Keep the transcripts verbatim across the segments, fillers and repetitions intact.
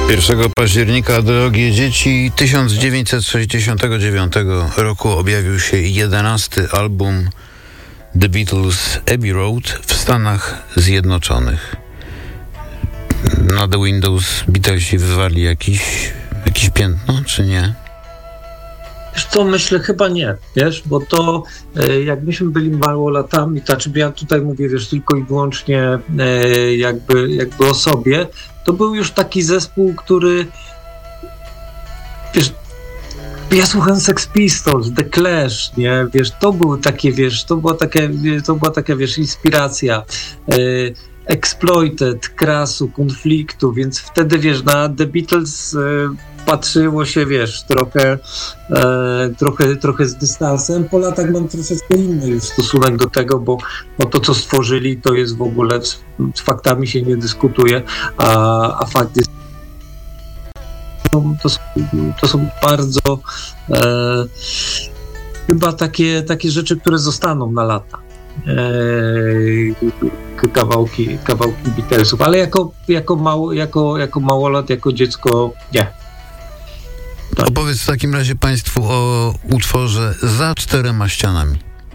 pierwszego października drogie dzieci tysiąc dziewięćset sześćdziesiątego dziewiątego roku objawił się jedenasty album The Beatles Abbey Road w Stanach Zjednoczonych. Na The Windows Beatlesi wywarli jakiś, jakieś piętno, czy nie? Wiesz co, myślę, chyba nie, wiesz, bo to e, jak myśmy byli małolatami, to znaczy ja tutaj mówię, wiesz, tylko i wyłącznie e, jakby, jakby o sobie, to był już taki zespół, który, wiesz, ja słuchałem Sex Pistols, The Clash, nie, wiesz, to były takie, wiesz, to była taka, to była taka, wiesz, inspiracja, e, Exploited, Krasu, Konfliktu, więc wtedy, wiesz, na The Beatles e, patrzyło się, wiesz, trochę, e, trochę, trochę z dystansem. Po latach mam troszeczkę inny już stosunek do tego, bo, bo to, co stworzyli, to jest w ogóle, z, z faktami się nie dyskutuje, a, a fakt jest, to są, to są bardzo e, chyba takie, takie rzeczy, które zostaną na lata. E, kawałki, kawałki Beatlesów, ale jako, jako, mało, jako, jako małolat, jako dziecko nie. Tak. Opowiedz w takim razie państwu o utworze Za czterema ścianami.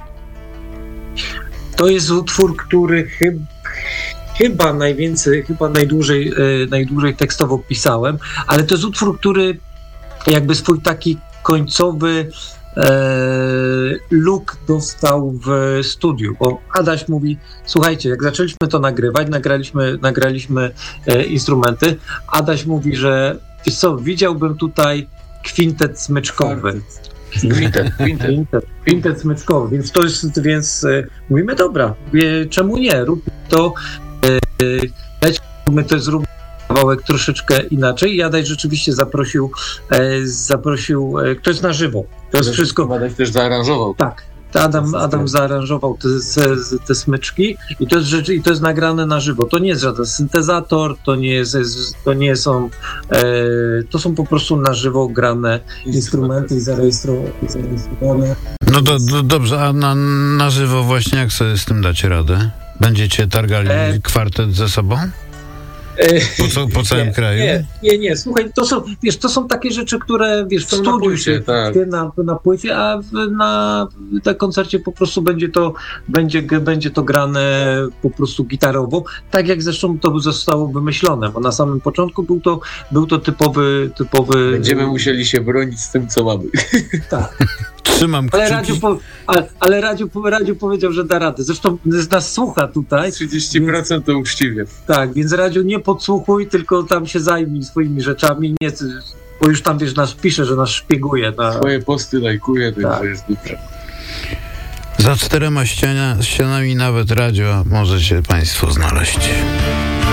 To jest utwór, który chyba chyba najwięcej, chyba najdłużej, e, najdłużej tekstowo pisałem, ale to jest utwór, który jakby swój taki końcowy e, look dostał w studiu, bo Adaś mówi, słuchajcie, jak zaczęliśmy to nagrywać, nagraliśmy, nagraliśmy e, instrumenty, Adaś mówi, że wiesz co, widziałbym tutaj kwintet smyczkowy. Kwintet, kwintet. Kwintet, kwintet smyczkowy, więc to jest, więc e, mówimy, dobra, mówię, czemu nie, rób to, e, my to zróbmy kawałek troszeczkę inaczej. Adaś rzeczywiście zaprosił, e, zaprosił, e, to jest na żywo, to jest wszystko. Adaś też zaaranżował. Tak. Adam, Adam zaaranżował te, te, te smyczki i to, jest rzeczy, i to jest nagrane na żywo. To nie jest żaden syntezator, to nie, jest, to nie są, e, to są po prostu na żywo grane instrumenty i zarejestrowane. No do, do, dobrze, a na, na żywo właśnie jak sobie z tym dacie radę? Będziecie targali e... kwartet ze sobą? Po, co, po całym nie, kraju? Nie, nie, nie, słuchaj, to są, wiesz, to są takie rzeczy, które, wiesz, w są studiu na płycie, się, tak. na, na płycie, a w, na, na koncercie po prostu będzie to, będzie, będzie to grane po prostu gitarowo, tak jak zresztą to zostało wymyślone, bo na samym początku był to, był to typowy, typowy... Będziemy musieli się bronić z tym, co mamy. Tak. Trzymam kciuki. Ale Radziu, po, ale, ale Radziu, Radziu powiedział, że da radę. Zresztą nas słucha tutaj. trzydzieści procent to uczciwie. Tak, więc Radziu, nie podsłuchuj, tylko tam się zajmij swoimi rzeczami, nie, bo już tam, wiesz, nas pisze, że nas szpieguje. Na... Swoje posty lajkuje, to tak. Jest dobrze. Za czterema ściana, ścianami nawet radio możecie państwo znaleźć.